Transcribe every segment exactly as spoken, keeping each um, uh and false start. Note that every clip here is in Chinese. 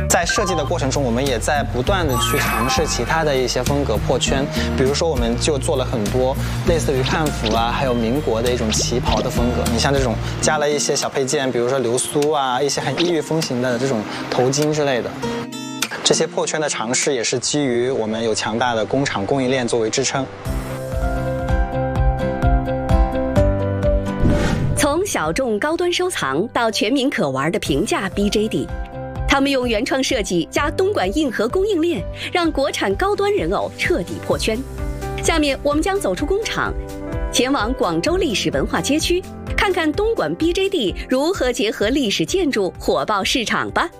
在设计的过程中，我们也在不断的去尝试其他的一些风格破圈，比如说我们就做了很多类似于汉服啊，还有民国的一种旗袍的风格。你像这种加了一些小配件，比如说流苏啊，一些很异域风情的这种头巾之类的。这些破圈的尝试也是基于我们有强大的工厂供应链作为支撑。 从小众高端收藏到全民可玩的平价 B J D。他们用原创设计加东莞硬核供应链，让国产高端人偶彻底破圈。下面我们将走出工厂，前往广州历史文化街区，看看东莞 B J D 如何结合历史建筑火爆市场吧。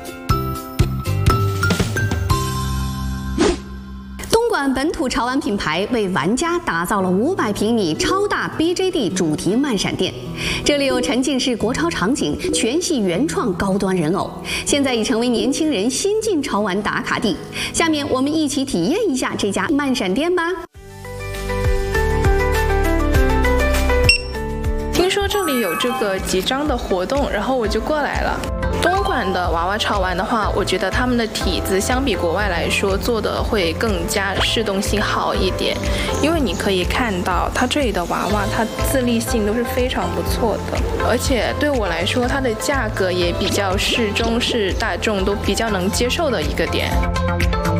东莞本土潮玩品牌为玩家打造了五百平米超大 B J D 主题漫闪店，这里有沉浸式国潮场景，全系原创高端人偶，现在已成为年轻人新晋潮玩打卡地。下面我们一起体验一下这家漫闪店吧。 听说这里有这个集章的活动，然后我就过来了。东莞的娃娃潮玩的话，我觉得他们的体子相比国外来说做的会更加适动性好一点，因为你可以看到它这里的娃娃，它自立性都是非常不错的，而且对我来说，它的价格也比较适中，是大众都比较能接受的一个点。